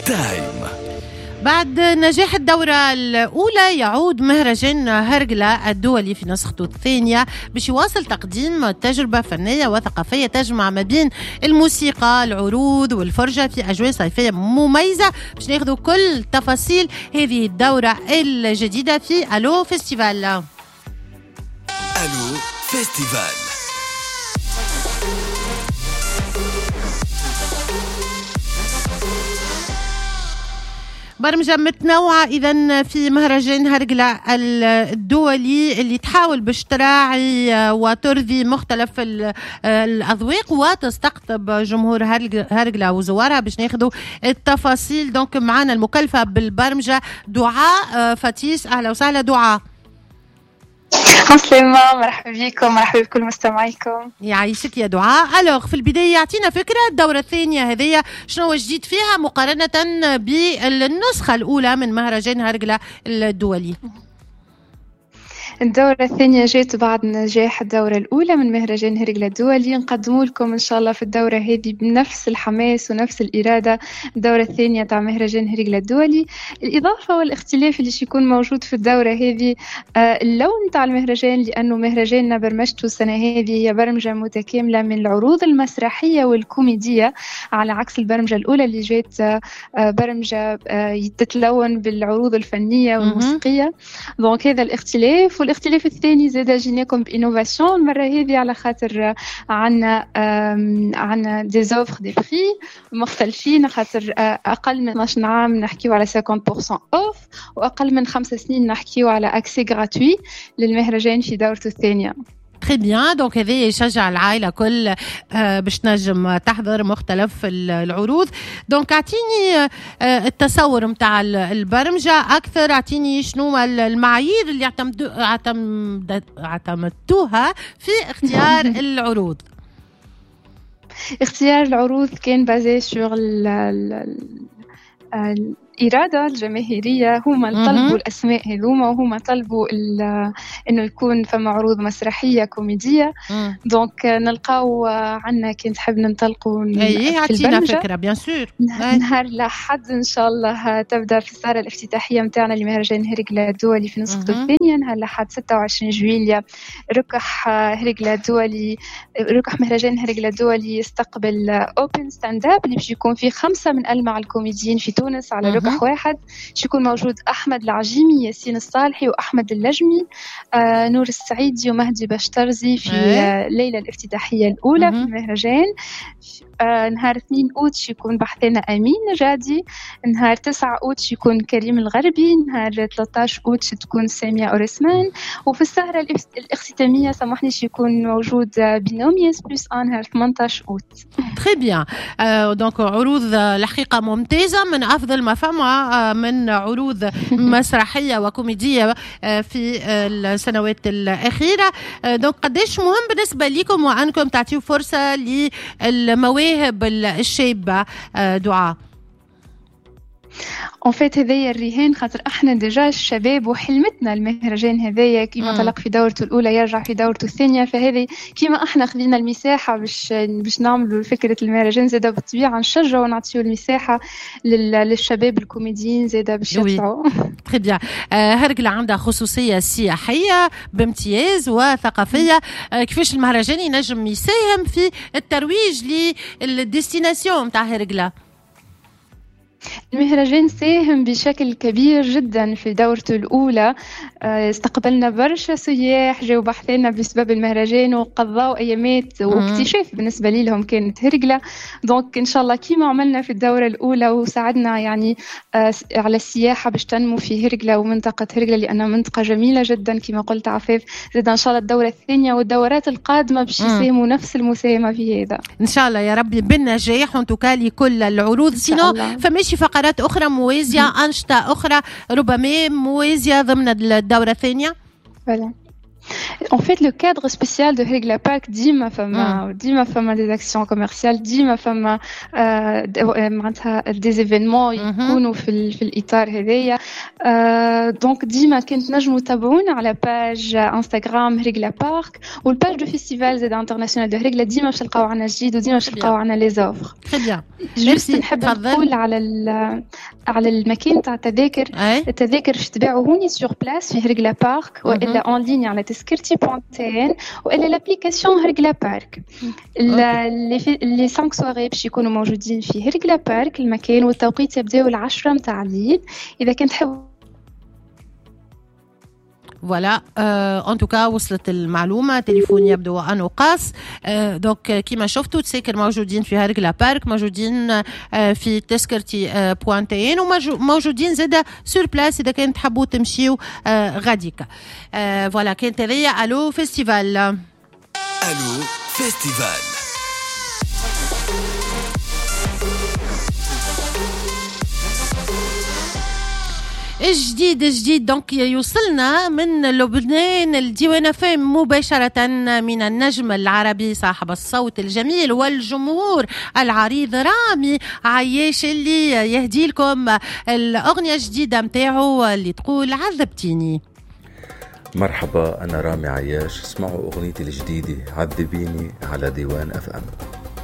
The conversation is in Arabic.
تايم. بعد نجاح الدورة الأولى يعود مهرجان هرقلة الدولي في نسخته الثانية باش يواصل تقديم تجربة فنية وثقافية تجمع ما بين الموسيقى، العروض والفرجة في أجواء صيفية مميزة. باش ناخذوا كل تفاصيل هذه الدورة الجديدة في ألو فيستيفال. ألو فيستيفال. برمجة متنوعة إذن في مهرجان هرقلة الدولي اللي تحاول باش تراعي وترضي مختلف الأذواق وتستقطب جمهور هرقلة وزوارها. باش ناخذوا التفاصيل دونك معنا المكلفة بالبرمجة دعاء فتيس. أهلا وسهلا دعاء. مسلمة، مرحبا بكم، مرحبا بكل مستمعيكم. يعيشك يا دعاء. ألوغ في البداية يعطينا فكرة الدورة الثانية هذه شنو جديد فيها مقارنة بالنسخة الأولى من مهرجان هرقلة الدولي؟ الدورة الثانية جات بعد نجاح الدورة الأولى من مهرجان هرقلة الدولي. نقدموا لكم إن شاء الله في الدورة هذه بنفس الحماس ونفس الإرادة الدورة الثانية تاع مهرجان هرقلة الدولي. الإضافة والاختلاف اللي يكون موجود في الدورة هذه اللون تاع المهرجان، لأنه مهرجاننا برمجته السنة هذه هي برمجة متكاملة من العروض المسرحية والكوميدية، على عكس البرمجة الأولى اللي جات برمجة تتلون بالعروض الفنية والموسيقية. دونك هذا الاختلاف. والاختلاف الثاني زاد جيناكم بإنوفاسيون المرة هذه، على خاطر عنا دي زوفر دي بري مختلفين، خاطر أقل من 12 عام نحكيو على 50% أوف، وأقل من 5 سنين نحكيو على أكسي غراتوي للمهرجان في دورته الثانية. تري بيان. دونك هذا يشجع العائلة كل باش تنجم تحضر مختلف العروض. دونك اعطيني التصور متاع البرمجة أكثر، اعطيني شنو المعايير اللي اعتمدتوها في اختيار العروض. اختيار العروض كان بازي سور الإرادة الجماهيرية. هما طلبوا الأسماء هذوما، وهما طلبوا إنه يكون فما عروض مسرحية كوميدية. دونك نلقاو عنا كي نحب ننطلقوا في البرمجة فكرة بيان سور. نهار لحد إن شاء الله تبدأ في السهرة الافتتاحية متاعنا لمهرجان هرقلة الدولي في نسخته الثانية. نهار لحد 26 جويليا ركح هرقلة الدولي، ركح مهرجان هرقلة الدولي يستقبل أوبن ستاند اب اللي باش يكون فيه 5 من ألمع الكوميديين في تونس على ركح واحد. يكون موجود أحمد العجيمي، ياسين الصالحي، وأحمد اللجمي، نور السعيدي ومهدي بشترزي في الليلة الافتتاحية الأولى في المهرجان. نهار 2 أوت يكون بحثنا أمين نجادي، نهار 9 أوت يكون كريم الغربي، نهار 13 أوت تكون سامية أورسمان، وفي السهرة الاختتامية سامحني يكون موجود بينوميس بلس نهار 18 أوت. تري بيان. دونك عروض الحقيقة ممتازة، من أفضل ما فما من عروض مسرحية وكوميدية في السنوات الأخيرة. دونك قديش مهم بالنسبة لكم وأنكم تعطيوا فرصة للمواهب الشابة دعاء؟ en fait هذايا الرهان، خاطر احنا ديجا الشباب وحلمتنا المهرجان هذايا كيما طلق في دورته الاولى يرجع في دورته الثانيه. فهذه كيما احنا خذينا المساحه باش نعملوا فكره المهرجان زاده بالطبيعه نشجعوا ونعطيو المساحه للشباب الكوميديين زاده باش يطلعوا. تري بيان. هرقلة عندها خصوصيه سياحيه بامتياز وثقافيه. كيفاش المهرجان ينجم يساهم في الترويج للديستيناسيون نتاع هرقلة؟ المهرجان ساهم بشكل كبير جدا في دورته الأولى. استقبلنا برشا سياح جاوا بحثنا بسبب المهرجان وقضوا أيامات واكتشاف بالنسبة لهم كانت هرقلة. دونك إن شاء الله كيما عملنا في الدورة الأولى وساعدنا يعني على السياحة باش تنمو في هرقلة ومنطقة هرقلة، لأنها منطقة جميلة جدا كيما قلت عفاف. زاد إن شاء الله الدورة الثانية والدورات القادمة باش يساهموا نفس المساهمة في هذا إن شاء الله يا ربي بالنجاح وانتوكالي كل العروض. سينو فماشي فقرات أخرى موازية، أنشطة أخرى ربما موازية ضمن الدورة الثانية؟ فعلا En fait, le cadre spécial de Herigla Park ديما فما des actions commerciales, ديما فما معناتها des événements يكونوا في الإطار هذايا. دونك ديما كنت نجموا تتابعونا على باج انستغرام هريغلا بارك والباج دو فيستيفال زاد انترناسيونال دو هريغلا. ديما باش تلقاو عنا جديد وديما باش تلقاو عنا لي زوفر. تري بيان. جوست نحب نقول على المكان تاع التذاكر. التذاكر باش تباعوا هوني سور بلاس في هريغلا بارك والا اون لين على تذكرتي.tn والا لابليكاسيون هريغلا بارك. لي 5 سواري باش يكونوا موجودين في هريغلا بارك. المكان والتوقيت يبداو 10 متاع الليل. اذا كنت تحب فوالا ان توكا وصلت المعلومه. تليفون يبدو انه قاص. دونك كيما شفتوا تسكر موجودين في هريغلا بارك، موجودين في تذكرتي بوانتين، وموجودين زاده سور بلاس اذا كنت تحبوا تمشيو غاديك. فوالا كانت هذيا الو فيستيفال. الو فيستيفال. جديد دونك يوصلنا من لبنان الديوان فام مباشرة من النجم العربي صاحب الصوت الجميل والجمهور العريض رامي عياش اللي يهدي لكم الأغنية الجديدة متاعه اللي تقول عذبتيني. مرحبا، أنا رامي عياش. اسمعوا أغنيتي الجديدة عذبيني على ديوان FM.